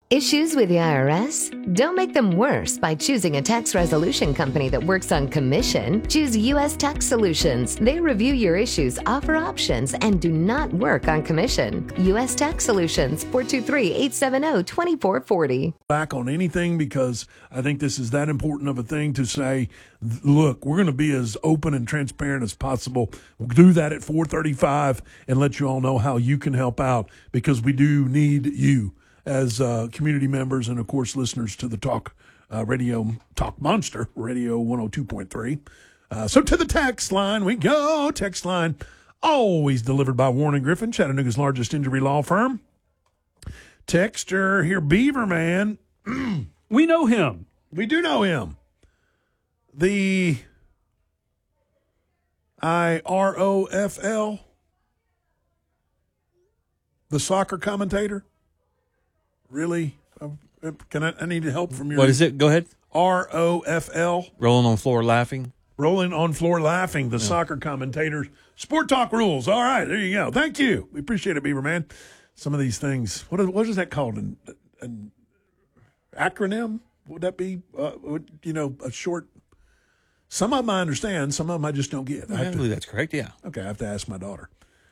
Issues with the IRS? Don't make them worse by choosing a tax resolution company that works on commission. Choose U.S. Tax Solutions. They review your issues, offer options, and do not work on commission. U.S. Tax Solutions, 423-870-2440. Back on anything, because I think this is that important of a thing to say, look, we're going to be as open and transparent as possible. We'll do that at 4:35 and let you all know how you can help out, because we do need you as community members and, of course, listeners to the Talk Monster, Radio 102.3. So to the text line we go. Text line always delivered by Warren and Griffin, Chattanooga's largest injury law firm. Texter here, Beaver Man. We know him. We do know him. The IROFL, the soccer commentator. Really? I need help from your... What is it? Go ahead. ROFL. Rolling on floor laughing. Rolling on floor laughing, the soccer commentators. Sport Talk rules. All right, there you go. Thank you. We appreciate it, Beaver Man. Some of these things, what is that called? An acronym? Would that be, a short... Some of them I understand. Some of them I just don't get. I believe that's correct, yeah. Okay, I have to ask my daughter.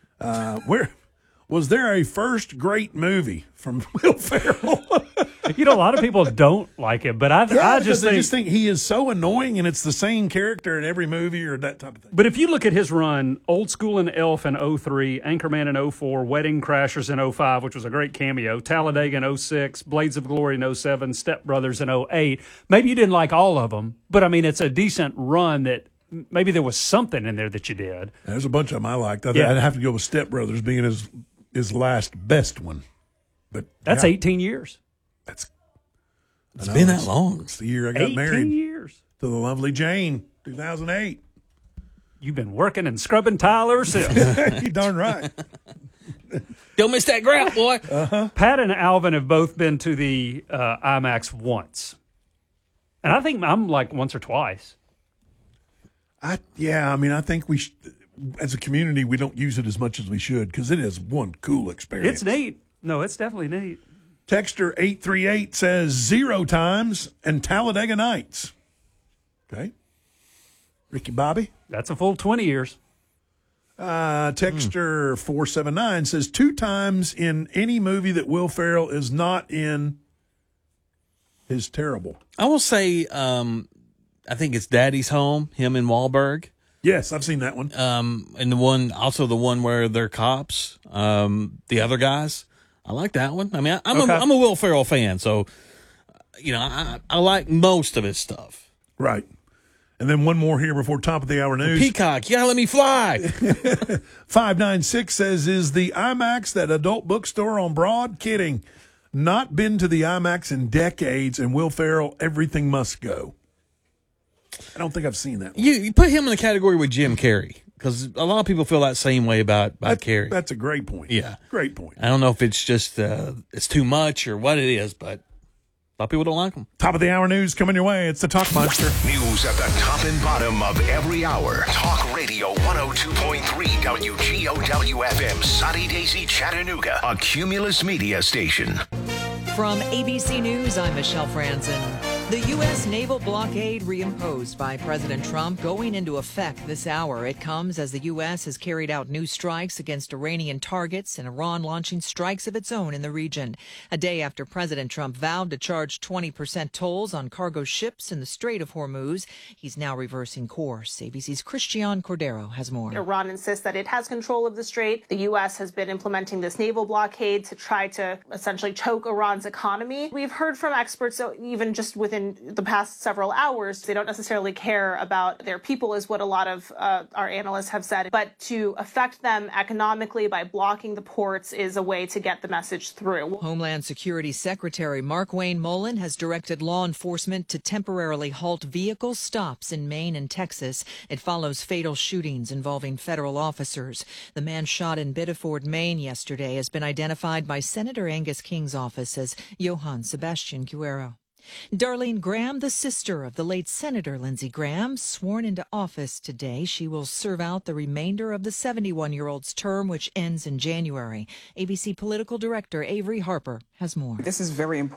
Was there a first great movie from Will Ferrell? A lot of people don't like it, but I just think he is so annoying, and it's the same character in every movie or that type of thing. But if you look at his run, Old School in Elf in 03, Anchorman in 04, Wedding Crashers in 05, which was a great cameo, Talladega in 06, Blades of Glory in 07, Step Brothers in 08. Maybe you didn't like all of them, but, I mean, it's a decent run that maybe there was something in there that you did. There's a bunch of them I liked. I'd have to go with Step Brothers being his last best one. But that's 18 years. It's been that long. It's the year I got married. 18 years. To the lovely Jane, 2008. You've been working and scrubbing Tyler since. You darn right. Don't miss that grout, boy. Pat and Alvin have both been to the IMAX once. And I think I'm like once or twice. I think we as a community, we don't use it as much as we should, because it is one cool experience. It's neat. No, it's definitely neat. Texter 838 says 0 times and Talladega Nights. Okay. Ricky Bobby? That's a full 20 years. Texter 479 says 2 times in any movie that Will Ferrell is not in is terrible. I will say, I think it's Daddy's Home, him and Wahlberg. Yes, I've seen that one. And the one where they're cops, the other guys. I like that one. I mean, I'm a Will Ferrell fan, so I like most of his stuff. Right. And then one more here before top of the hour news. Peacock, let me fly. 596 says, is the IMAX that adult bookstore on Broad? Kidding. Not been to the IMAX in decades, and Will Ferrell, everything must go. I don't think I've seen that one. You put him in the category with Jim Carrey, because a lot of people feel that same way about Carrey. That's a great point. Yeah. Great point. I don't know if it's just it's too much or what it is, but a lot of people don't like him. Top of the hour news coming your way. It's the Talk Monster. News at the top and bottom of every hour. Talk Radio 102.3 WGOW-FM, Sunny Daisy, Chattanooga, a Cumulus Media station. From ABC News, I'm Michelle Franzen. The U.S. naval blockade reimposed by President Trump going into effect this hour. It comes as the U.S. has carried out new strikes against Iranian targets and Iran launching strikes of its own in the region. A day after President Trump vowed to charge 20% tolls on cargo ships in the Strait of Hormuz, he's now reversing course. ABC's Christian Cordero has more. Iran insists that it has control of the strait. The U.S. has been implementing this naval blockade to try to essentially choke Iran's economy. We've heard from experts, even just within the past several hours, they don't necessarily care about their people, is what a lot of our analysts have said. But to affect them economically by blocking the ports is a way to get the message through. Homeland Security Secretary Markwayne Mullin has directed law enforcement to temporarily halt vehicle stops in Maine and Texas. It follows fatal shootings involving federal officers. The man shot in Biddeford, Maine yesterday has been identified by Senator Angus King's office as Johann Sebastian Guerrero. Darlene Graham, the sister of the late Senator Lindsey Graham, sworn into office today. She will serve out the remainder of the 71-year-old's term, which ends in January. ABC political director Avery Harper has more. This is very important.